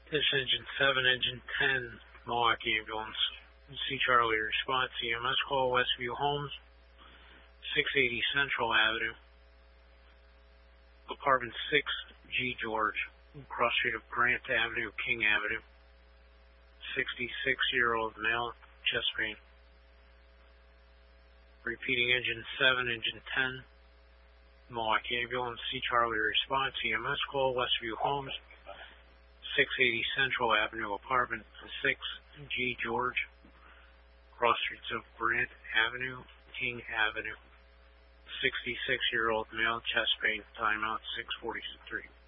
This engine 7, engine 10, Mohawk ambulance. C. Charlie response, EMS call, Westview Homes, 680 Central Avenue, apartment 6, G. George, cross street of Grant Avenue, King Avenue, 66-year-old male, chest pain. Repeating engine 7, engine 10, Mohawk ambulance, C. Charlie response, EMS call, Westview Homes, 680 Central Avenue, apartment 6, G. George, cross streets of Grant Avenue, King Avenue, 66-year-old male, chest pain, timeout 6:43.